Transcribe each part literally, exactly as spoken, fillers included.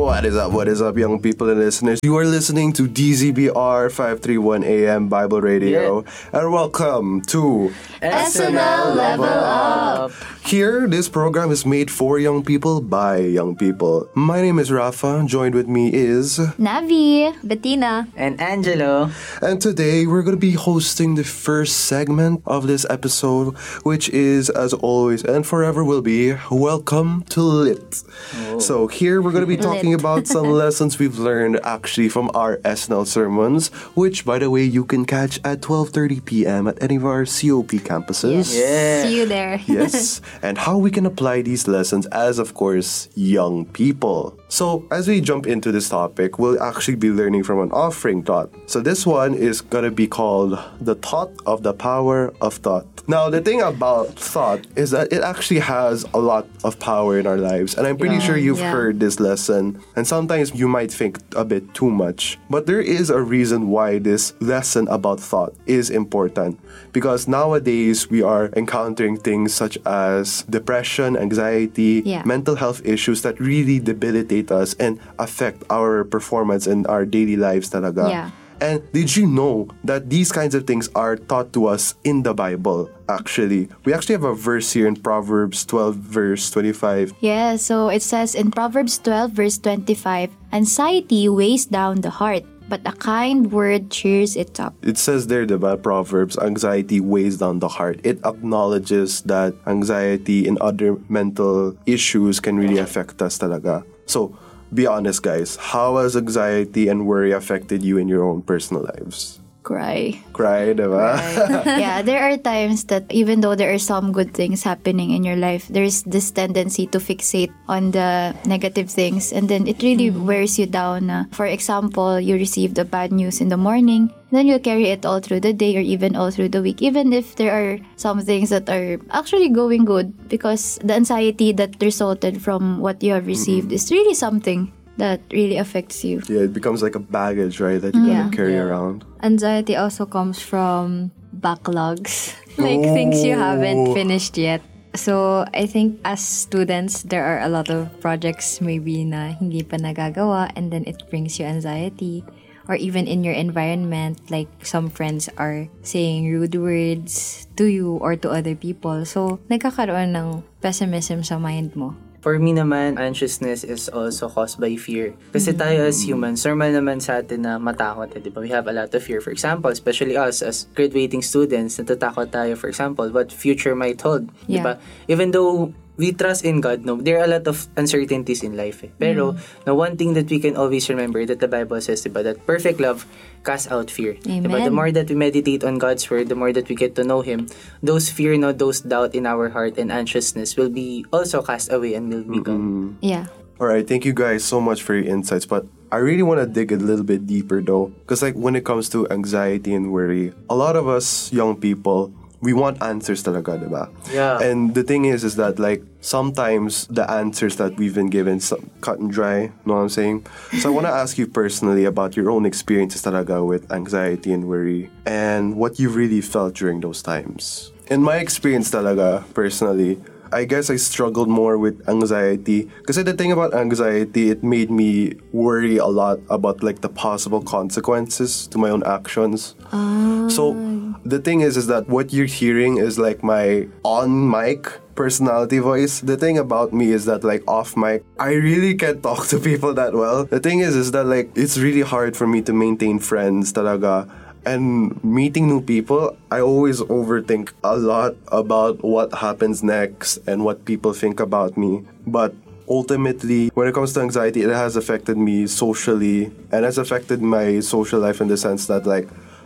What is up, what is up, young people and listeners? You are listening to D Z B R five thirty-one A M Bible Radio, yeah. And welcome to S N L Level Up. Here, this program is made for young people by young people. My name is Rafa, joined with me is Navi, Bettina, and Angelo. And today, we're going to be hosting the first segment of this episode, which is, as always and forever will be, Welcome to Lit. Oh. So here, we're going to be talking about some lessons we've learned actually from our S N L sermons, which, by the way, you can catch at twelve thirty p.m. at any of our C O P campuses. Yes. Yeah. See you there. Yes. And how we can apply these lessons as, of course, young people. So, as we jump into this topic, we'll actually be learning from an offering thought. So, this one is going to be called The Thought of the Power of Thought. Now, the thing about thought is that it actually has a lot of power in our lives. And I'm pretty yeah, sure you've yeah. heard this lesson. And sometimes you might think a bit too much. But there is a reason why this lesson about thought is important. Because nowadays, we are encountering things such as depression, anxiety, yeah. mental health issues that really debilitate us and affect our performance in our daily lives talaga. Yeah. And did you know that these kinds of things are taught to us in the Bible, actually? We actually have a verse here in Proverbs twelve, verse twenty-five. Yeah, so it says in Proverbs twelve, verse twenty-five, anxiety weighs down the heart, but a kind word cheers it up. It says there, diba, Proverbs, anxiety weighs down the heart. It acknowledges that anxiety and other mental issues can really affect us talaga. So, be honest, guys. How has anxiety and worry affected you in your own personal lives? Cry. Cry, diba? Cry. Yeah, there are times that even though there are some good things happening in your life, there's this tendency to fixate on the negative things, and then it really mm. wears you down. Uh, for example, you received the bad news in the morning, then you'll carry it all through the day or even all through the week, even if there are some things that are actually going good, because the anxiety that resulted from what you have received mm-hmm. is really something that really affects you. Yeah, it becomes like a baggage, right, that you yeah. gotta carry yeah. around. Anxiety also comes from backlogs, like oh. things you haven't finished yet. So, I think as students, there are a lot of projects maybe na hindi pa nagagawa, and then it brings you anxiety. Or even in your environment, like some friends are saying rude words to you or to other people. So, nagkakaroon ng pessimism sa mind mo. For me naman, anxiousness is also caused by fear. Kasi tayo as humans, normal naman sa atin na matakot. Eh, di ba? We have a lot of fear. For example, especially us as graduating students, natatakot tayo, for example, what future might hold. Yeah. Di ba? Even though we trust in God, no, there are a lot of uncertainties in life. Eh. Pero, mm. now one thing that we can always remember that the Bible says, diba, that perfect love casts out fear. Amen. Diba? The more that we meditate on God's word, the more that we get to know Him, those fear, no, those doubt in our heart and anxiousness will be also cast away and will be gone. Mm-hmm. Yeah. Alright, thank you guys so much for your insights, but I really want to dig a little bit deeper though, because like when it comes to anxiety and worry, a lot of us young people, we want answers talaga, diba? Yeah. And the thing is, is that like sometimes the answers that we've been given some cut and dry, you know what I'm saying? So I want to ask you personally about your own experiences talaga with anxiety and worry and what you really felt during those times. In my experience talaga, personally, I guess I struggled more with anxiety. Kasi the thing about anxiety, it made me worry a lot about like the possible consequences to my own actions. Uh. So the thing is, is that what you're hearing is like my on mic personality voice. The thing about me is that like off mic, I really can't talk to people that well. The thing is, is that like it's really hard for me to maintain friends talaga. And meeting new people, I always overthink a lot about what happens next and what people think about me. But ultimately, when it comes to anxiety, it has affected me socially and has affected my social life in the sense that like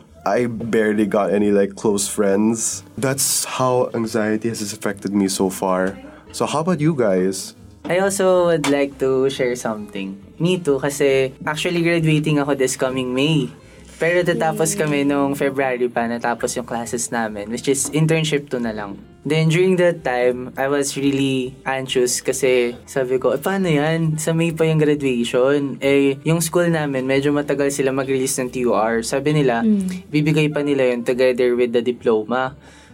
I barely got any like close friends. That's how anxiety has affected me so far. So how about you guys? I also would like to share something. Me too, kasi actually graduating ako this coming May. Pero tatapos kami nung February pa, natapos yung classes namin, which is internship to na lang. Then during that time, I was really anxious kasi sabi ko, eh, paano yan? Sa May pa yung graduation. Eh, yung school namin, medyo matagal sila mag-release ng T U R. Sabi nila, mm. bibigay pa nila yun together with the diploma.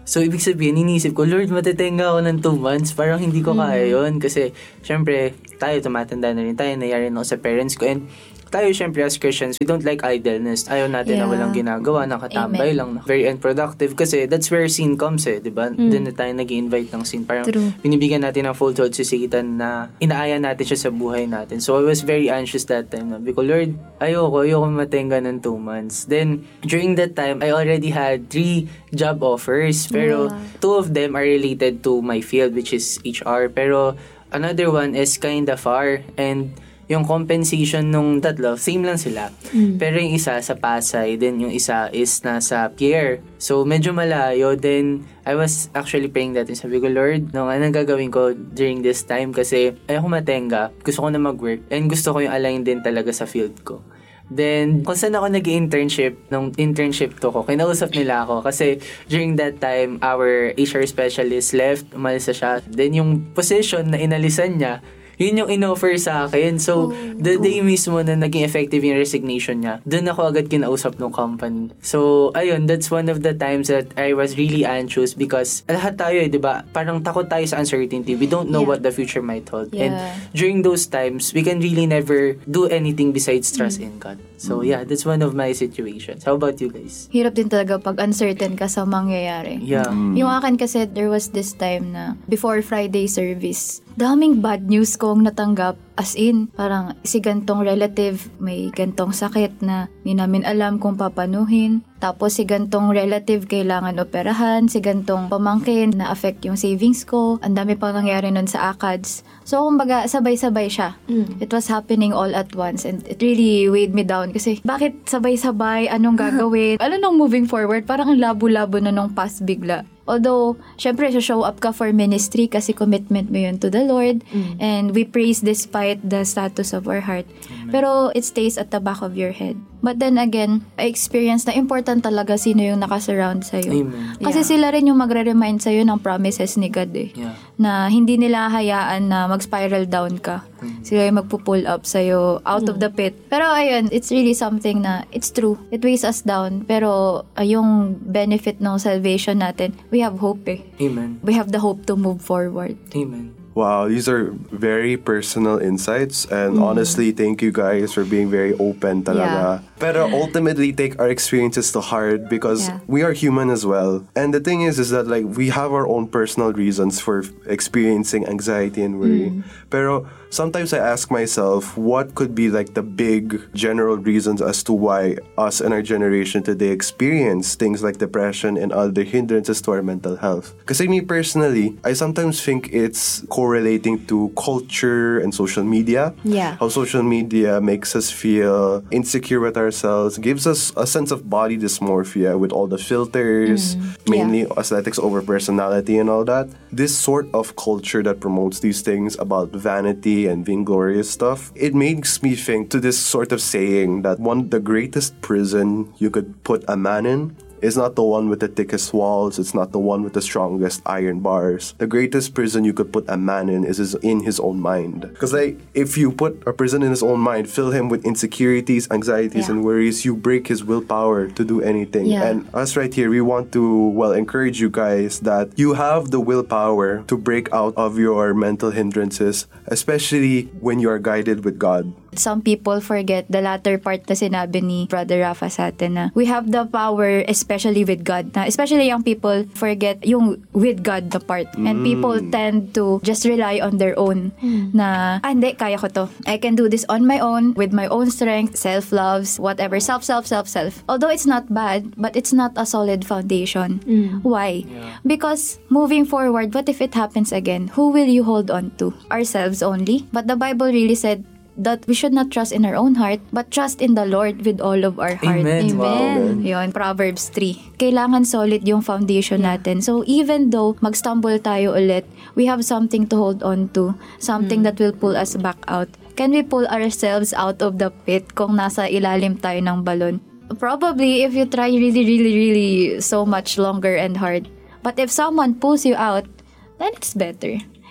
So, ibig sabihin, inisip ko, Lord, matetenga ako ng two months. Parang hindi ko kaya yun. Kasi, syempre, tayo, tumatanda na rin tayo. Nayari na ako sa parents ko. And, tayo, syempre, as Christians, we don't like idleness. Ayaw natin Yeah. na walang ginagawa, nakatambay Amen. lang, very unproductive. Kasi, that's where sin comes eh, di ba? Mm. Doon na tayo nag-i-invite ng sin. Parang, True. binibigyan natin ng foothold si Satan na inaaya natin siya sa buhay natin. So, I was very anxious that time. Na, because, Lord, ayoko, ayoko matenga ng two months. Then, during that time, I already had three job offers. Pero, Yeah. two of them are related to my field, which is H R. Pero, another one is kinda far. And, yung compensation nung tatlo, same lang sila. Mm. Pero yung isa sa Pasay, then yung isa is nasa Pierre. So, medyo malayo. Then, I was actually praying that. Sabi ko, Lord, no, anong gagawin ko during this time? Kasi ayoko matenga. Gusto ko na mag-work. And gusto ko yung align din talaga sa field ko. Then, kung saan ako nag-internship, nung internship to ko, kinausap nila ako. Kasi during that time, our H R specialist left, umalis na siya. Then, yung position na inalisan niya, yun yung in-offer sa akin. So, the day mismo na naging effective yung resignation niya, dun ako agad kinausap ng company. So, ayun, that's one of the times that I was really anxious because lahat tayo eh, di ba? Parang takot tayo sa uncertainty. We don't know Yeah. what the future might hold. Yeah. And during those times, we can really never do anything besides trust in God. So, yeah, that's one of my situations. How about you guys? Hirap din talaga pag uncertain ka sa mangyayari. Yeah. Yung akin kasi, there was this time na before Friday service, daming bad news kong natanggap. As in, parang si gantong relative may gantong sakit na hindi namin alam kung papanuhin. Tapos si gantong relative kailangan operahan. Si gantong pamangkin na affect yung savings ko. Ang dami pang nangyari nun sa A C A D S. So, kumbaga, sabay-sabay siya. It was happening all at once and it really weighed me down kasi bakit sabay-sabay? Anong gagawin? Alam nung moving forward, parang ang labo-labo na nung past bigla. Although, syempre, show up ka for ministry kasi commitment mo yun to the Lord. Mm. And we praise despite the status of our heart. Pero it stays at the back of your head. But then again, I experienced na important talaga sino yung nakasurround sa'yo. Amen. Kasi Yeah. sila rin yung magre-remind sa'yo ng promises ni God eh. Yeah. Na hindi nila hayaan na mag-spiral down ka. Sila yung magpo-pull up sa'yo out of the pit. Pero ayun, it's really something na it's true. It weighs us down. Pero uh, yung benefit ng salvation natin, we have hope eh. Amen. We have the hope to move forward. Amen. Wow, these are very personal insights and honestly, thank you guys for being very open talaga. Pero ultimately, take our experiences to heart because Yeah. we are human as well. And the thing is, is that like we have our own personal reasons for experiencing anxiety and worry. Pero sometimes I ask myself, what could be like the big general reasons as to why us and our generation today experience things like depression and other hindrances to our mental health? Kasi me personally, I sometimes think it's correlating to culture and social media. Yeah. How social media makes us feel insecure with ourselves, gives us a sense of body dysmorphia with all the filters, mainly aesthetics over personality and all that. This sort of culture that promotes these things about vanity and vainglorious stuff, it makes me think to this sort of saying that one the greatest prison you could put a man in is not the one with the thickest walls, it's not the one with the strongest iron bars. The greatest prison you could put a man in is his, in his own mind. Because like, if you put a prison in his own mind, fill him with insecurities, anxieties, Yeah. and worries, you break his willpower to do anything. Yeah. And us right here, we want to, well, encourage you guys that you have the willpower to break out of your mental hindrances, especially when you are guided with God. Some people forget the latter part na sinabi ni Brother Rafa sa atin na we have the power especially with God. Na especially young people forget yung with God the part. And people tend to just rely on their own na, ah hindi, kaya ko to. I can do this on my own, with my own strength, self-loves, whatever. Self, self, self, self. Although it's not bad, but it's not a solid foundation. Why? Because moving forward, what if it happens again? Who will you hold on to? Ourselves only? But the Bible really said that we should not trust in our own heart, but trust in the Lord with all of our heart. Amen. Wow. Yun, Proverbs three. Kailangan solid yung foundation natin. So even though mag-stumble tayo ulit, we have something to hold on to, something that will pull us back out. Can we pull ourselves out of the pit kung nasa ilalim tayo ng balon? Probably if you try really, really, really so much longer and hard. But if someone pulls you out, then it's better.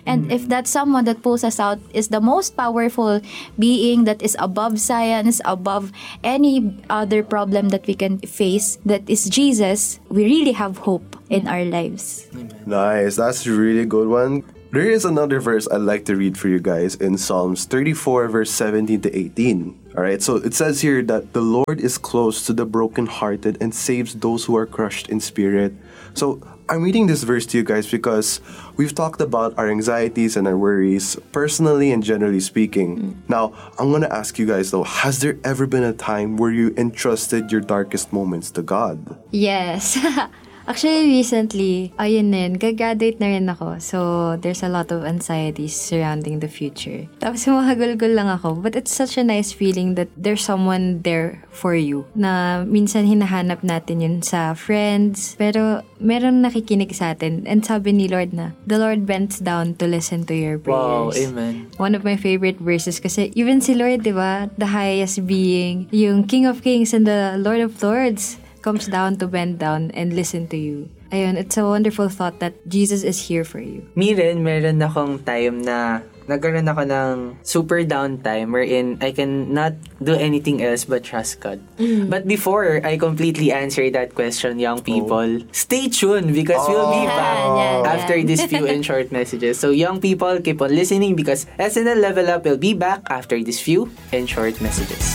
And if that someone that pulls us out is the most powerful being that is above science, above any other problem that we can face, that is Jesus, we really have hope in our lives. Nice. That's a really good one. There is another verse I'd like to read for you guys in Psalms thirty-four, verse seventeen to eighteen. Alright, so it says here that the Lord is close to the brokenhearted and saves those who are crushed in spirit. So I'm reading this verse to you guys because we've talked about our anxieties and our worries, personally and generally speaking. Mm. Now, I'm gonna ask you guys though, has there ever been a time where you entrusted your darkest moments to God? Yes. Actually, recently, ayun din, gagraduate na rin ako. So, there's a lot of anxieties surrounding the future. Tapos, mahagulgul lang ako. But it's such a nice feeling that there's someone there for you. Na minsan hinahanap natin yun sa friends. Pero, meron nakikinig sa atin. And sabi ni Lord na, the Lord bends down to listen to your prayers. Wow, amen. One of my favorite verses kasi even si Lord, di ba? The highest being, yung King of Kings and the Lord of Lords, comes down to bend down and listen to you. Ayun, it's a wonderful thought that Jesus is here for you. Me rin, meron akong time na nagkaroon ako ng super down time wherein I can not do anything else but trust God. Mm. But before I completely answer that question, young people, oh. stay tuned because oh. we'll be back yeah, yeah, after yeah. these few and short messages. So young people, keep on listening because S N L Level Up will be back after these few and short messages.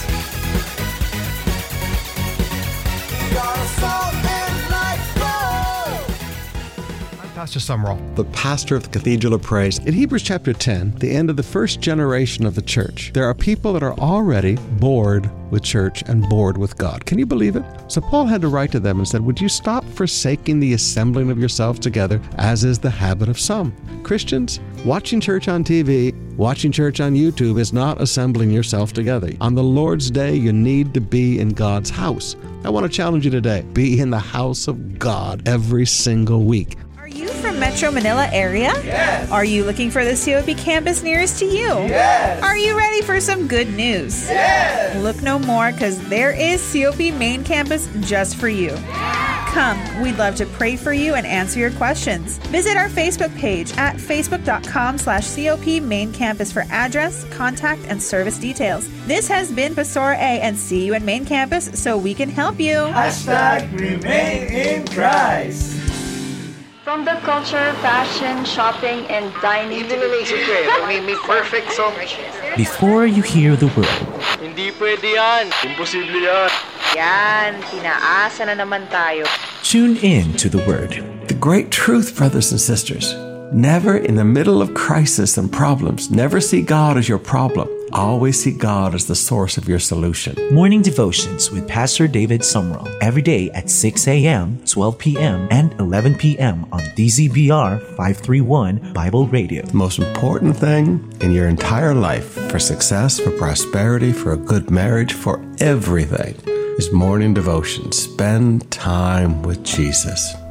Pastor Sumrall, the pastor of the Cathedral of Praise. In Hebrews chapter ten, the end of the first generation of the church, there are people that are already bored with church and bored with God. Can you believe it? So Paul had to write to them and said, would you stop forsaking the assembling of yourselves together, as is the habit of some? Christians, watching church on T V, watching church on YouTube is not assembling yourself together. On the Lord's Day, you need to be in God's house. I want to challenge you today. Be in the house of God every single week. Are you from Metro Manila area? Yes. Are you looking for the C O P campus nearest to you? Yes. Are you ready for some good news? Yes. Look no more, because there is C O P Main Campus just for you. Come, we'd love to pray for you and answer your questions. Visit our Facebook page at facebook.com slash COP Main Campus for address, contact, and service details. This has been Pastora A, and see you at Main Campus so we can help you. Hashtag Remain in Christ. From the culture, fashion, shopping, and dining to the perfect song. Before you hear the word, hindi pwede yan. Imposible yan. Yan, tinaasa na naman tayo. Tune in to the word. The great truth, brothers and sisters, never in the middle of crisis and problems, never see God as your problem. Always see God as the source of your solution. Morning devotions with Pastor David Sumrall every day at six a.m., twelve p.m., and eleven p.m. on D Z B R five thirty-one Bible Radio. The most important thing in your entire life, for success, for prosperity, for a good marriage, for everything, is morning devotion. Spend time with Jesus.